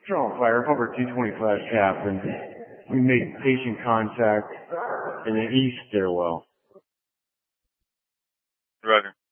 Control fire, Hover 225 Captain. We made patient contact in the east stairwell. Roger.